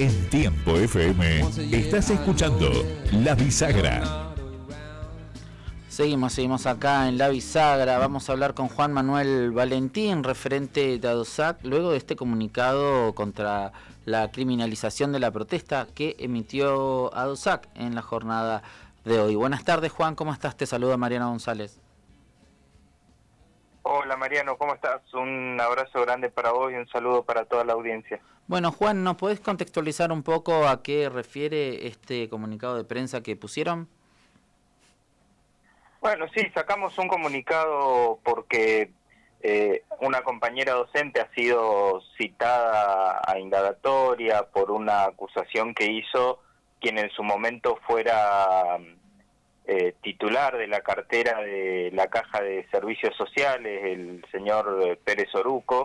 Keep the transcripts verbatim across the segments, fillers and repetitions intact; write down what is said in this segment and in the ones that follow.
En Tiempo F M estás escuchando La Bisagra. Seguimos, seguimos acá en La Bisagra. Vamos a hablar con Juan Manuel Valentín, referente de ADOSAC, luego de este comunicado contra la criminalización de la protesta que emitió ADOSAC en la jornada de hoy. Buenas tardes, Juan, ¿cómo estás? Te saluda Mariana González. Hola Mariano, ¿cómo estás? Un abrazo grande para vos y un saludo para toda la audiencia. Bueno, Juan, ¿nos podés contextualizar un poco a qué refiere este comunicado de prensa que pusieron? Bueno, sí, sacamos un comunicado porque eh, una compañera docente ha sido citada a indagatoria por una acusación que hizo quien en su momento fuera eh, titular de la cartera de la Caja de Servicios Sociales, el señor Pérez Oruco.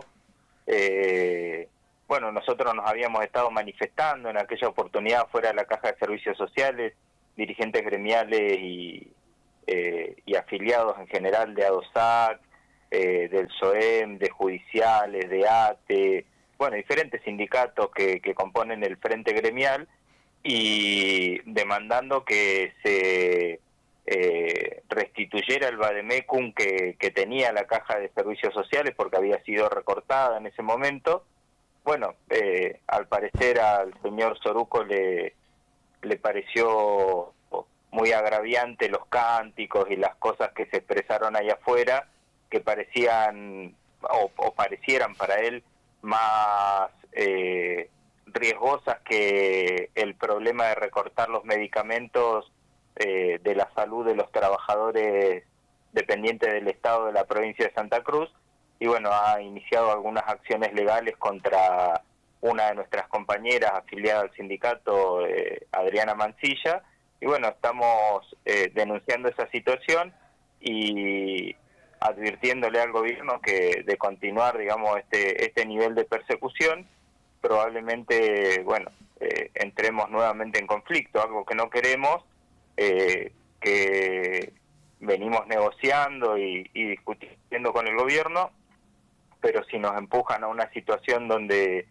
Eh, bueno, nosotros nos habíamos estado manifestando en aquella oportunidad fuera de la Caja de Servicios Sociales, dirigentes gremiales y Eh, y afiliados en general de ADOSAC, eh, del SOEM, de judiciales, de ATE, bueno, diferentes sindicatos que, que componen el frente gremial, y demandando que se eh, restituyera el vademecum que, que tenía la Caja de Servicios Sociales porque había sido recortada en ese momento. Bueno, eh, al parecer al señor Soruco le, le pareció muy agraviante los cánticos y las cosas que se expresaron allá afuera, que parecían o, o parecieran para él más eh, riesgosas que el problema de recortar los medicamentos eh, de la salud de los trabajadores dependientes del Estado de la provincia de Santa Cruz, y bueno, ha iniciado algunas acciones legales contra una de nuestras compañeras afiliada al sindicato, eh, Adriana Mancilla. Y bueno, estamos eh, denunciando esa situación y advirtiéndole al gobierno que de continuar, digamos, este este nivel de persecución, probablemente, bueno, eh, entremos nuevamente en conflicto, algo que no queremos, eh, que venimos negociando y, y discutiendo con el gobierno, pero si nos empujan a una situación donde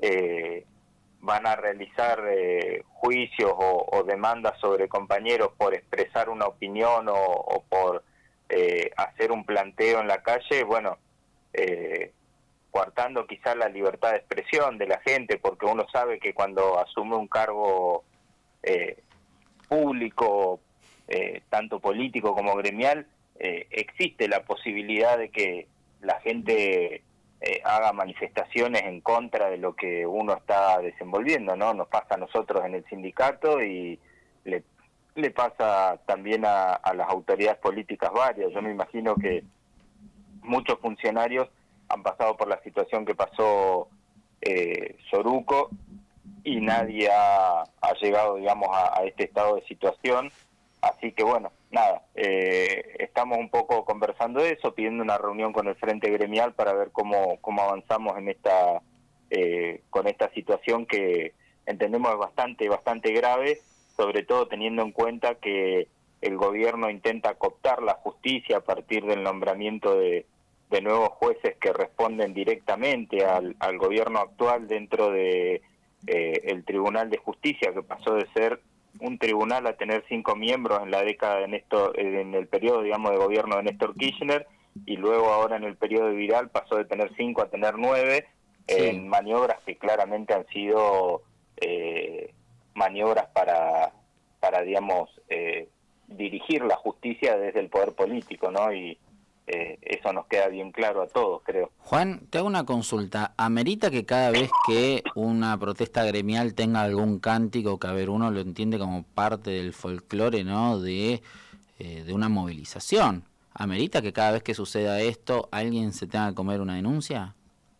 eh, van a realizar eh, juicios o, o demandas sobre compañeros por expresar una opinión o, o por eh, hacer un planteo en la calle, bueno, eh, coartando quizás la libertad de expresión de la gente, porque uno sabe que cuando asume un cargo eh, público, eh, tanto político como gremial, eh, existe la posibilidad de que la gente Eh, haga manifestaciones en contra de lo que uno está desenvolviendo, ¿no? Nos pasa a nosotros en el sindicato y le, le pasa también a, a las autoridades políticas varias. Yo me imagino que muchos funcionarios han pasado por la situación que pasó eh, Soruco y nadie ha, ha llegado, digamos, a, a este estado de situación. Así que bueno, nada, eh, estamos un poco conversando de eso, pidiendo una reunión con el Frente Gremial para ver cómo, cómo avanzamos en esta eh, con esta situación que entendemos es bastante, bastante grave, sobre todo teniendo en cuenta que el gobierno intenta cooptar la justicia a partir del nombramiento de, de nuevos jueces que responden directamente al, al gobierno actual dentro de eh, el Tribunal de Justicia, que pasó de ser un tribunal a tener cinco miembros en la década de Néstor, en el periodo, digamos, de gobierno de Néstor Kirchner, y luego ahora en el periodo de Vidal pasó de tener cinco a tener nueve, sí, en maniobras que claramente han sido eh, maniobras para, para digamos, eh, dirigir la justicia desde el poder político, ¿no? Y eh, eso nos queda bien claro a todos, creo. Juan, te hago una consulta. ¿Amerita que cada vez que una protesta gremial tenga algún cántico, que a ver, uno lo entiende como parte del folclore, ¿no?, de, eh, de una movilización? ¿Amerita que cada vez que suceda esto alguien se tenga que comer una denuncia?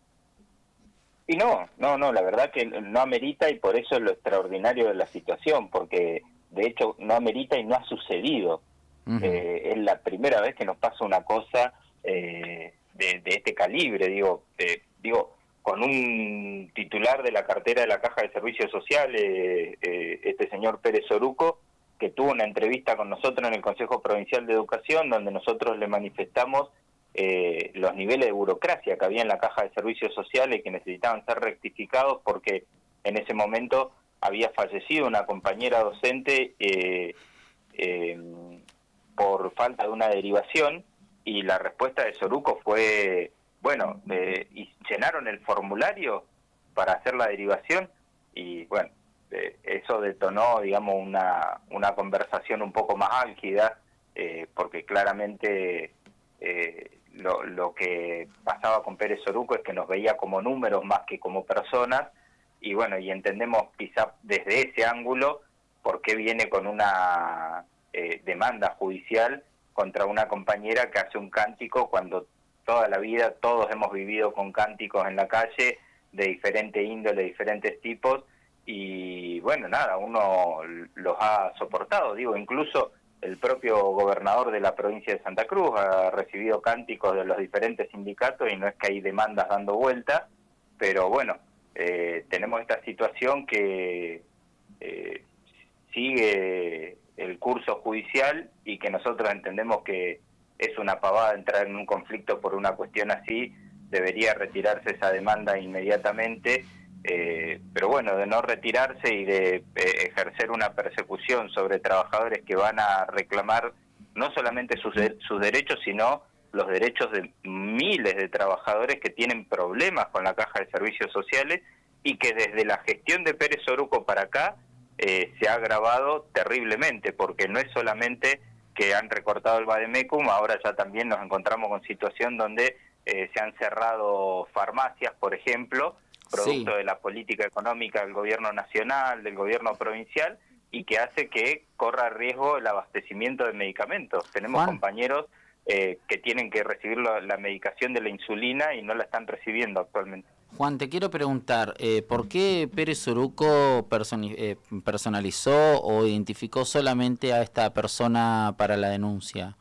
Y no, no, no, la verdad que no amerita, y por eso es lo extraordinario de la situación, porque de hecho no amerita y no ha sucedido. Uh-huh. Eh, es la primera vez que nos pasa una cosa eh, de, de este calibre, digo, eh, digo, con un titular de la cartera de la Caja de Servicios Sociales, eh, eh, este señor Pérez Oruco, que tuvo una entrevista con nosotros en el Consejo Provincial de Educación, donde nosotros le manifestamos eh, los niveles de burocracia que había en la Caja de Servicios Sociales, que necesitaban ser rectificados porque en ese momento había fallecido una compañera docente eh, eh, por falta de una derivación, y la respuesta de Soruco fue, bueno, eh, y llenaron el formulario para hacer la derivación, y bueno, eh, eso detonó, digamos, una, una conversación un poco más álgida, eh, porque claramente eh, lo, lo que pasaba con Pérez Soruco es que nos veía como números más que como personas, y bueno, y entendemos quizá desde ese ángulo por qué viene con una eh, demanda judicial contra una compañera que hace un cántico cuando toda la vida todos hemos vivido con cánticos en la calle de diferente índole, diferentes tipos, y bueno, nada, uno los ha soportado, digo, incluso el propio gobernador de la provincia de Santa Cruz ha recibido cánticos de los diferentes sindicatos, y no es que hay demandas dando vuelta, pero bueno, eh, tenemos esta situación que eh, sigue el curso judicial, y que nosotros entendemos que es una pavada entrar en un conflicto por una cuestión así. Debería retirarse esa demanda inmediatamente, eh, pero bueno, de no retirarse y de eh, ejercer una persecución sobre trabajadores que van a reclamar no solamente sus, de sus derechos, sino los derechos de miles de trabajadores que tienen problemas con la Caja de Servicios Sociales, y que desde la gestión de Pérez Soruco para acá eh, se ha agravado terriblemente, porque no es solamente que han recortado el Vademecum, ahora ya también nos encontramos con situación donde eh, se han cerrado farmacias, por ejemplo, producto Sí. de la política económica del gobierno nacional, del gobierno provincial, y que hace que corra riesgo el abastecimiento de medicamentos. Tenemos Juan. compañeros eh, que tienen que recibir la, la medicación de la insulina y no la están recibiendo actualmente. Juan, te quiero preguntar, eh, ¿por qué Pérez Soruco personi- eh, personalizó o identificó solamente a esta persona para la denuncia?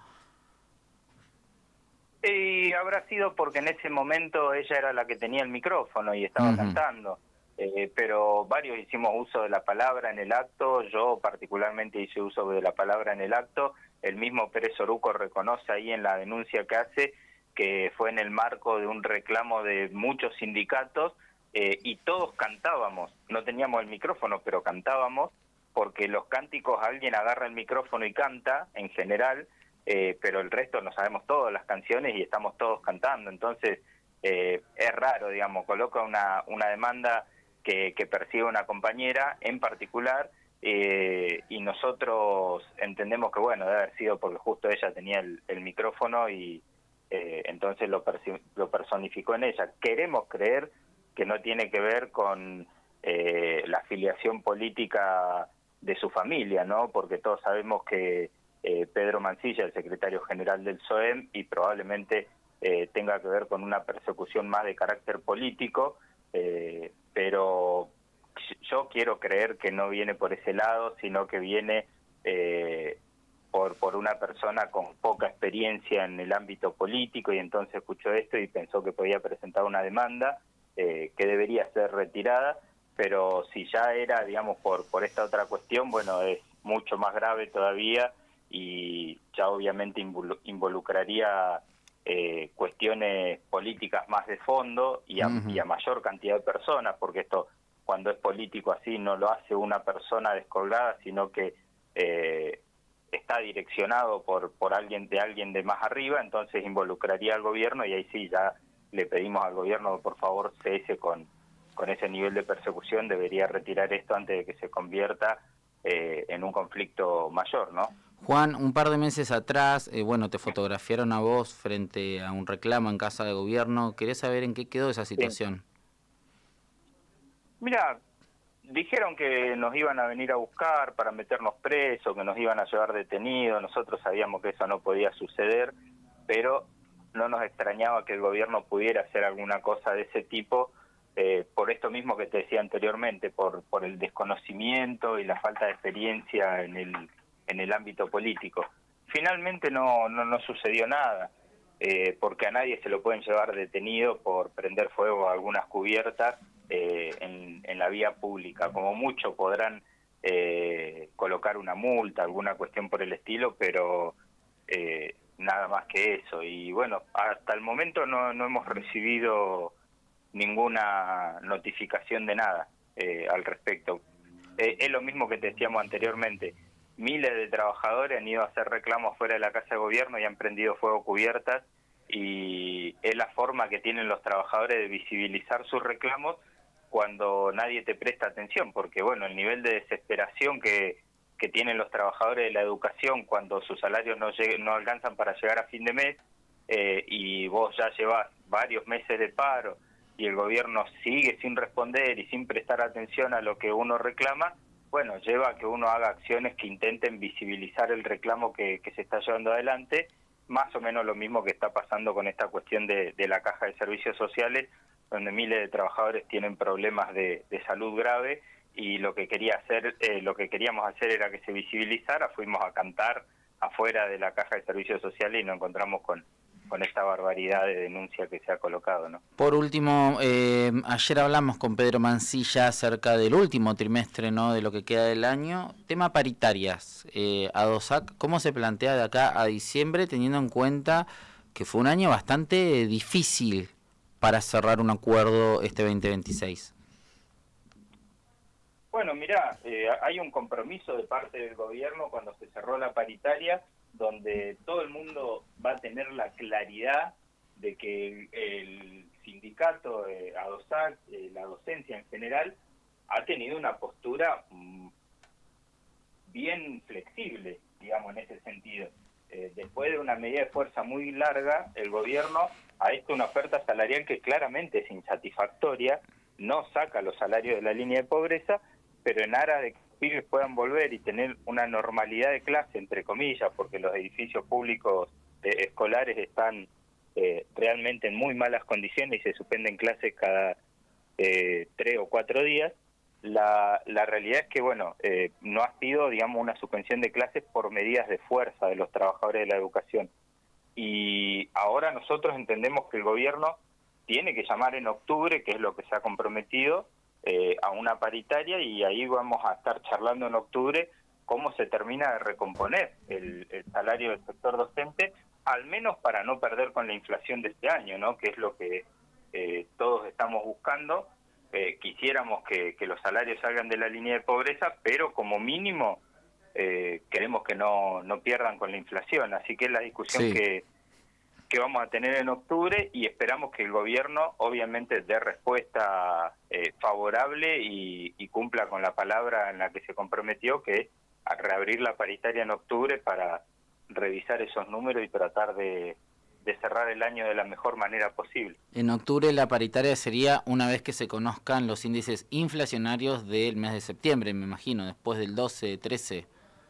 Y habrá sido porque en ese momento ella era la que tenía el micrófono y estaba Uh-huh. cantando, eh, pero varios hicimos uso de la palabra en el acto. Yo particularmente hice uso de la palabra en el acto. El mismo Pérez Soruco reconoce ahí en la denuncia que hace que fue en el marco de un reclamo de muchos sindicatos, eh, y todos cantábamos, no teníamos el micrófono, pero cantábamos, porque los cánticos, alguien agarra el micrófono y canta en general, eh, pero el resto no sabemos todas las canciones y estamos todos cantando. Entonces eh, es raro, digamos, coloca una, una demanda que, que persigue una compañera en particular, eh, y nosotros entendemos que bueno, debe haber sido porque justo ella tenía el, el micrófono, y eh, entonces lo, lo personificó en ella. Queremos creer que no tiene que ver con eh, la afiliación política de su familia, ¿no? Porque todos sabemos que eh, Pedro Mancilla, el secretario general del S O E M, y probablemente eh, tenga que ver con una persecución más de carácter político, eh, pero yo quiero creer que no viene por ese lado, sino que viene eh, por, por una persona con poca experiencia en el ámbito político, y entonces escuchó esto y pensó que podía presentar una demanda eh, que debería ser retirada, pero si ya era, digamos, por, por esta otra cuestión, bueno, es mucho más grave todavía, y ya obviamente involucraría eh, cuestiones políticas más de fondo y a, uh-huh. y a mayor cantidad de personas, porque esto, cuando es político así, no lo hace una persona descolgada, sino que eh, está direccionado por, por alguien de alguien de más arriba, entonces involucraría al gobierno, y ahí sí ya le pedimos al gobierno, por favor, cese con, con ese nivel de persecución, debería retirar esto antes de que se convierta eh, en un conflicto mayor, ¿no? Juan, un par de meses atrás, eh, bueno, te fotografiaron a vos frente a un reclamo en Casa de Gobierno. ¿Querés saber en qué quedó esa situación? Sí. Mira, dijeron que nos iban a venir a buscar para meternos presos, que nos iban a llevar detenidos. Nosotros sabíamos que eso no podía suceder, pero no nos extrañaba que el gobierno pudiera hacer alguna cosa de ese tipo, eh, por esto mismo que te decía anteriormente, por, por el desconocimiento y la falta de experiencia en el en el ámbito político. Finalmente no, no, no sucedió nada, eh, porque a nadie se lo pueden llevar detenido por prender fuego a algunas cubiertas eh, en, en la vía pública. Como mucho podrán eh, colocar una multa, alguna cuestión por el estilo, pero eh, nada más que eso. Y bueno, hasta el momento no, no hemos recibido ninguna notificación de nada. eh, al respecto. Eh, es lo mismo que te decíamos anteriormente. Miles de trabajadores han ido a hacer reclamos fuera de la Casa de Gobierno y han prendido fuego cubiertas, y es la forma que tienen los trabajadores de visibilizar sus reclamos cuando nadie te presta atención, porque bueno, el nivel de desesperación que, que tienen los trabajadores de la educación cuando sus salarios no, lleg- no alcanzan para llegar a fin de mes, eh, y vos ya llevas varios meses de paro y el gobierno sigue sin responder y sin prestar atención a lo que uno reclama, bueno, lleva a que uno haga acciones que intenten visibilizar el reclamo que, que se está llevando adelante, más o menos lo mismo que está pasando con esta cuestión de, de la caja de servicios sociales, donde miles de trabajadores tienen problemas de, de salud grave, y lo que quería hacer, eh, lo que queríamos hacer era que se visibilizara. Fuimos a cantar afuera de la caja de servicios sociales y nos encontramos con con esta barbaridad de denuncia que se ha colocado, ¿no? Por último, eh, ayer hablamos con Pedro Mancilla acerca del último trimestre, ¿no?, de lo que queda del año. Tema paritarias, eh, ADOSAC, ¿cómo se plantea de acá a diciembre, teniendo en cuenta que fue un año bastante difícil para cerrar un acuerdo este veinte veintiséis? Bueno, mirá, eh, hay un compromiso de parte del gobierno cuando se cerró la paritaria, donde todo el mundo va a tener la claridad de que el, el sindicato, eh, ADOSAC, eh, la docencia en general, ha tenido una postura mmm, bien flexible, digamos, en ese sentido. Eh, después de una medida de fuerza muy larga, el gobierno ha hecho una oferta salarial que claramente es insatisfactoria, no saca los salarios de la línea de pobreza, pero en aras de que los pibes puedan volver y tener una normalidad de clase, entre comillas, porque los edificios públicos eh, escolares están eh, realmente en muy malas condiciones y se suspenden clases cada eh, tres o cuatro días, la, la realidad es que, bueno, eh, no ha sido, digamos, una suspensión de clases por medidas de fuerza de los trabajadores de la educación. Y ahora nosotros entendemos que el gobierno tiene que llamar en octubre, que es lo que se ha comprometido, eh, a una paritaria, y ahí vamos a estar charlando en octubre cómo se termina de recomponer el, el salario del sector docente, al menos para no perder con la inflación de este año, ¿no?, que es lo que eh, todos estamos buscando. Eh, quisiéramos que, que los salarios salgan de la línea de pobreza, pero como mínimo eh, queremos que no, no pierdan con la inflación. Así que es la discusión Sí. que, que vamos a tener en octubre, y esperamos que el gobierno obviamente dé respuesta eh, favorable y, y cumpla con la palabra en la que se comprometió, que es a reabrir la paritaria en octubre para revisar esos números y tratar de, de cerrar el año de la mejor manera posible. En octubre la paritaria sería una vez que se conozcan los índices inflacionarios del mes de septiembre, me imagino, después del doce, trece.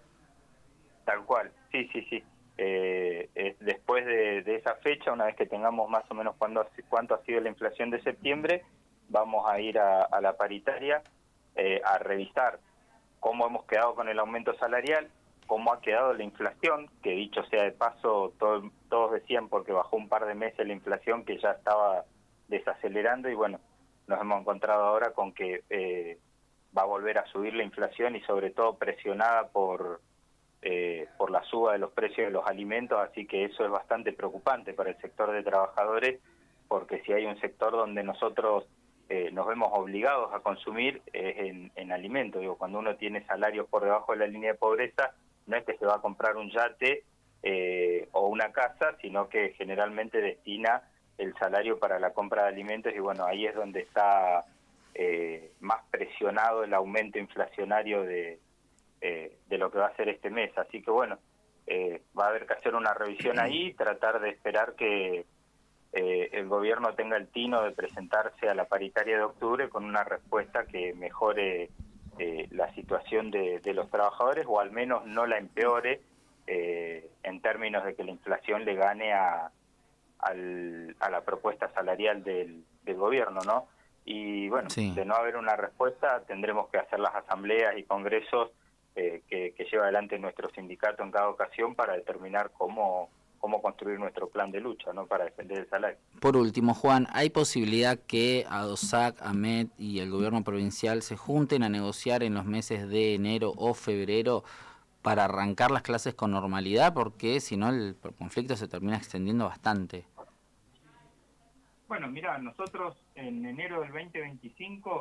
Tal cual, sí, sí, sí. Eh, eh, después de, de esa fecha, una vez que tengamos más o menos cuándo, cuánto ha sido la inflación de septiembre, vamos a ir a, a la paritaria eh, a revisar cómo hemos quedado con el aumento salarial, cómo ha quedado la inflación, que dicho sea de paso, todo, todos decían porque bajó un par de meses la inflación que ya estaba desacelerando, y bueno, nos hemos encontrado ahora con que eh, va a volver a subir la inflación, y sobre todo presionada por... Eh, por la suba de los precios de los alimentos, así que eso es bastante preocupante para el sector de trabajadores, porque si hay un sector donde nosotros eh, nos vemos obligados a consumir es en, en alimentos. Digo, cuando uno tiene salarios por debajo de la línea de pobreza, no es que se va a comprar un yate eh, o una casa, sino que generalmente destina el salario para la compra de alimentos, y bueno, ahí es donde está eh, más presionado el aumento inflacionario de Eh, de lo que va a ser este mes. Así que bueno, eh, va a haber que hacer una revisión ahí, tratar de esperar que eh, el gobierno tenga el tino de presentarse a la paritaria de octubre con una respuesta que mejore eh, la situación de, de los trabajadores, o al menos no la empeore eh, en términos de que la inflación le gane a, al, a la propuesta salarial del, del gobierno, ¿no? Y bueno, Sí. de no haber una respuesta, tendremos que hacer las asambleas y congresos Eh, que, que lleva adelante nuestro sindicato en cada ocasión para determinar cómo, cómo construir nuestro plan de lucha, ¿no?, para defender el salario. Por último, Juan, ¿hay posibilidad que ADOSAC, AMET y el gobierno provincial se junten a negociar en los meses de enero o febrero para arrancar las clases con normalidad? Porque si no el conflicto se termina extendiendo bastante. Bueno, mira, nosotros en enero del veinte veinticinco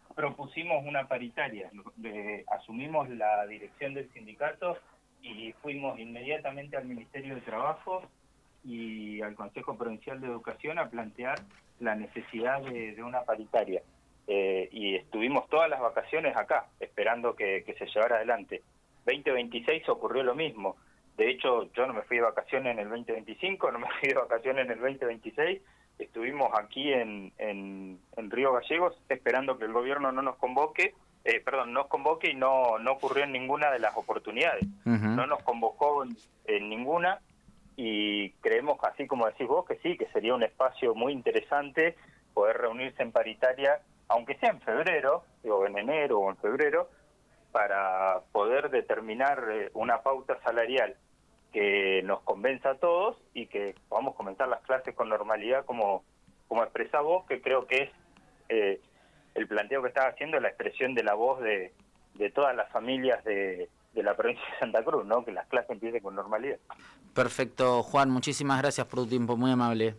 propusimos una paritaria. Eh, asumimos la dirección del sindicato y fuimos inmediatamente al Ministerio de Trabajo y al Consejo Provincial de Educación a plantear la necesidad de, de una paritaria. Eh, y estuvimos todas las vacaciones acá, esperando que, que se llevara adelante. veinte veintiséis ocurrió lo mismo. De hecho, yo no me fui de vacaciones en el veinte veinticinco, no me fui de vacaciones en el veinte veintiséis. Estuvimos aquí en, en, en Río Gallegos esperando que el gobierno no nos convoque, eh, perdón, nos convoque y no, no ocurrió en ninguna de las oportunidades. Uh-huh. No nos convocó en, en ninguna y creemos, así como decís vos, que sí, que sería un espacio muy interesante poder reunirse en paritaria, aunque sea en febrero, digo, en enero o en febrero, para poder determinar eh, una pauta salarial que nos convenza a todos y que podamos comenzar las clases con normalidad, como, como expresás vos, que creo que es eh, el planteo que estás haciendo, la expresión de la voz de, de todas las familias de, de la provincia de Santa Cruz, ¿no? Que las clases empiecen con normalidad. Perfecto, Juan, muchísimas gracias por tu tiempo, muy amable.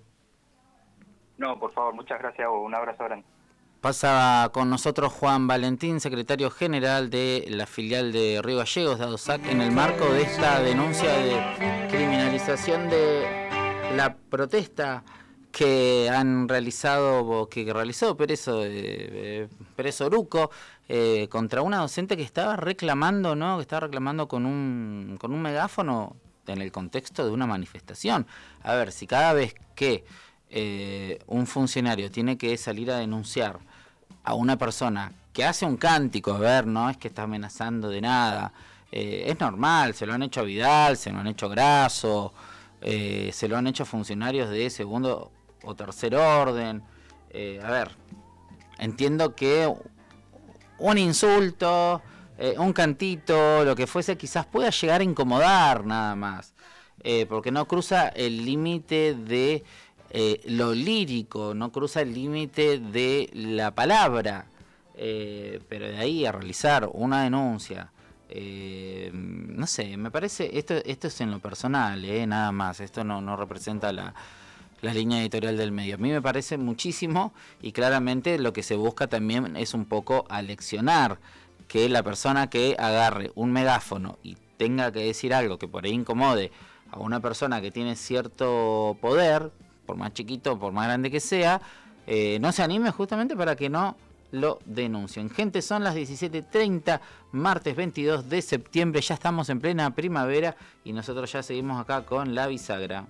No, por favor, muchas gracias a vos, un abrazo grande. Pasa con nosotros Juan Valentín, secretario general de la filial de Río Gallegos de ADOSAC, en el marco de esta denuncia de criminalización de la protesta que han realizado, que realizó Pérez, eh, Pérez Oruco eh, contra una docente que estaba reclamando, ¿no? Que estaba reclamando con un con un megáfono en el contexto de una manifestación. A ver, si cada vez que eh, un funcionario tiene que salir a denunciar a una persona que hace un cántico, a ver, no es que está amenazando de nada, eh, es normal, se lo han hecho a Vidal, se lo han hecho a Grasso, eh, se lo han hecho funcionarios de segundo o tercer orden, eh, a ver, entiendo que un insulto, eh, un cantito, lo que fuese, quizás pueda llegar a incomodar nada más, eh, porque no cruza el límite de Eh, lo lírico, no cruza el límite de la palabra, eh, pero de ahí a realizar una denuncia, eh, no sé, me parece, esto esto es en lo personal, eh, nada más, esto no, no representa la, la línea editorial del medio. A mí me parece muchísimo y claramente lo que se busca también es un poco aleccionar, que la persona que agarre un megáfono y tenga que decir algo que por ahí incomode a una persona que tiene cierto poder, por más chiquito, por más grande que sea, eh, no se anime justamente para que no lo denuncien. Gente, son las diecisiete treinta, martes veintidós de septiembre, ya estamos en plena primavera y nosotros ya seguimos acá con La Bisagra.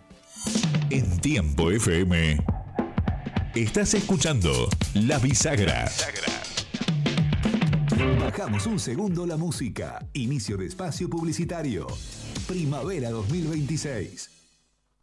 En Tiempo F M, estás escuchando La Bisagra. Bajamos un segundo la música. Inicio de espacio publicitario. Primavera dos mil veintiséis.